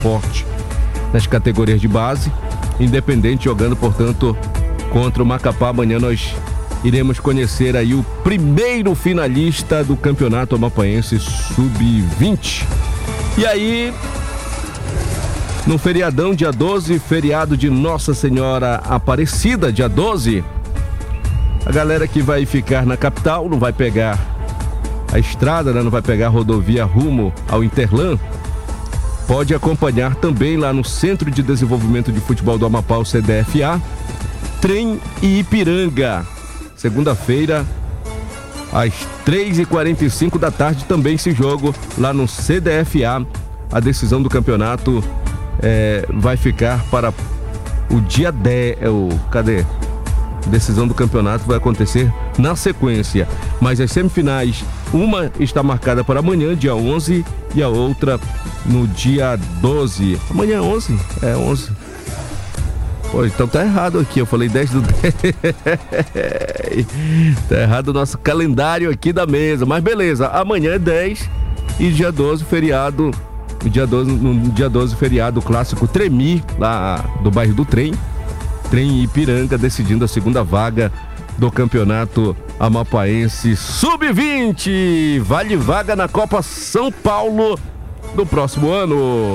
forte nas categorias de base. Independente jogando, portanto, contra o Macapá. Amanhã nós iremos conhecer aí o primeiro finalista do Campeonato Amapaense Sub-20. E aí, no feriadão, dia 12, feriado de Nossa Senhora Aparecida, dia 12, a galera que vai ficar na capital não vai pegar a estrada, né? Não vai pegar a rodovia rumo ao Interlan, pode acompanhar também lá no Centro de Desenvolvimento de Futebol do Amapá, o CDFA, Trem e Ipiranga. Segunda-feira, às 3h45 da tarde, também esse jogo lá no CDFA. A decisão do campeonato vai ficar para o dia 10. Cadê? A decisão do campeonato vai acontecer na sequência. Mas as semifinais, uma está marcada para amanhã, dia 11, e a outra no dia 12. Amanhã é 11? É 11. Pô, então tá errado aqui, eu falei 10 do 10. Tá errado o nosso calendário aqui da mesa, mas beleza, amanhã é 10 e dia 12 feriado, no dia 12 feriado clássico Tremi, lá do bairro do Trem e Ipiranga, decidindo a segunda vaga do Campeonato Amapaense Sub-20, vale vaga na Copa São Paulo do próximo ano.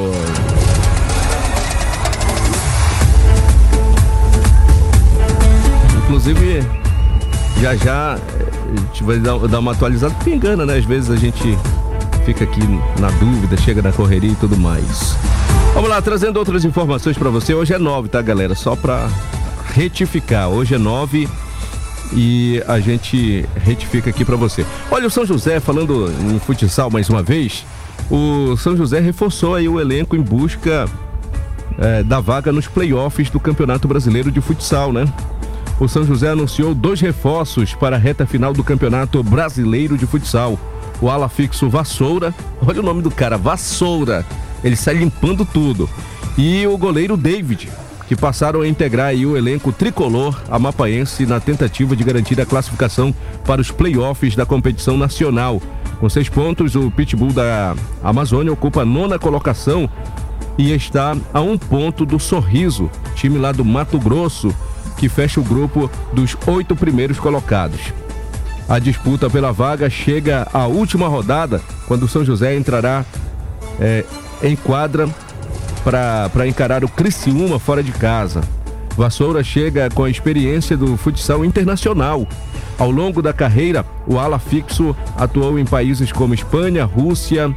Inclusive, já a gente vai dar uma atualizada, porque engana, né? Às vezes a gente fica aqui na dúvida, chega na correria e tudo mais. Vamos lá, trazendo outras informações pra você. Hoje é 9, tá, galera? Só pra retificar, hoje é 9 e a gente retifica aqui pra você. Olha, o São José, falando em futsal mais uma vez, o São José reforçou aí o elenco em busca da vaga nos playoffs do Campeonato Brasileiro de Futsal, né? O São José anunciou 2 reforços para a reta final do Campeonato Brasileiro de Futsal. O ala fixo Vassoura, olha o nome do cara, Vassoura, ele sai limpando tudo. E o goleiro David, que passaram a integrar aí o elenco tricolor amapaense na tentativa de garantir a classificação para os playoffs da competição nacional. Com 6 pontos, o Pitbull da Amazônia ocupa a 9ª colocação e está a 1 ponto do Sorriso, time lá do Mato Grosso, que fecha o grupo dos 8 primeiros colocados. A disputa pela vaga chega à última rodada, quando o São José entrará em quadra para encarar o Criciúma fora de casa. Vassoura chega com a experiência do futsal internacional. Ao longo da carreira, o ala fixo atuou em países como Espanha, Rússia,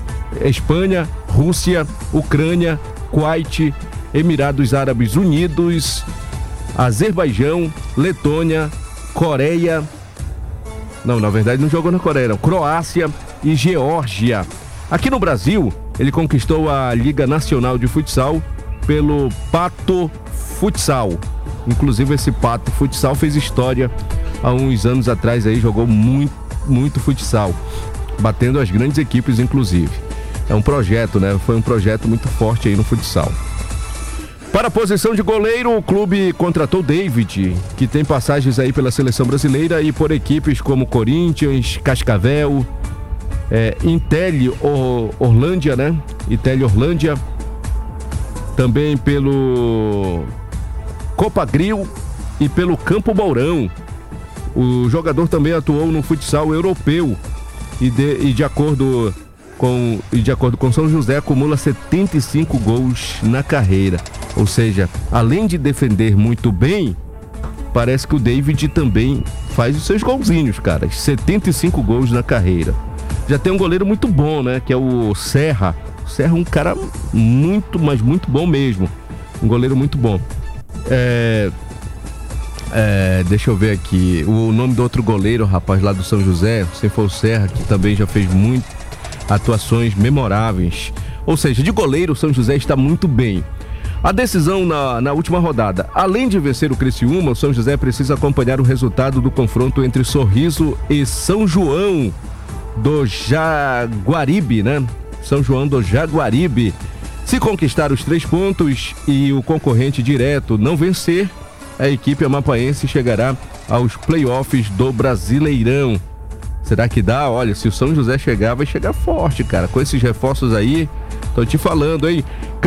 Ucrânia, Kuwait, Emirados Árabes Unidos, Azerbaijão, Letônia, Coreia. Não, na verdade não jogou na Coreia, não. Croácia e Geórgia. Aqui no Brasil, ele conquistou a Liga Nacional de Futsal pelo Pato Futsal. Inclusive esse Pato Futsal fez história há uns anos atrás aí, jogou muito futsal, batendo as grandes equipes inclusive. É um projeto, né? Foi um projeto muito forte aí no futsal. Para a posição de goleiro, o clube contratou David, que tem passagens aí pela seleção brasileira e por equipes como Corinthians, Cascavel, Intel Orlândia, né? Intel Orlândia, também pelo Copagril e pelo Campo Mourão. O jogador também atuou no futsal europeu e de acordo com São José, acumula 75 gols na carreira. Ou seja, além de defender muito bem, parece que o David também faz os seus golzinhos, cara. 75 gols na carreira. Já tem um goleiro muito bom, né? Que é o Serra. O Serra é um cara muito, mas muito bom mesmo. Um goleiro muito bom. Deixa eu ver aqui. O nome do outro goleiro, rapaz, lá do São José, se for o Serra, que também já fez atuações memoráveis. Ou seja, de goleiro, o São José está muito bem. A decisão na última rodada. Além de vencer o Criciúma, o São José precisa acompanhar o resultado do confronto entre Sorriso e São João do Jaguaribe, né? São João do Jaguaribe. Se conquistar os 3 pontos e o concorrente direto não vencer, a equipe amapaense chegará aos playoffs do Brasileirão. Será que dá? Olha, se o São José chegar, vai chegar forte, cara. Com esses reforços aí, Tô te falando, hein?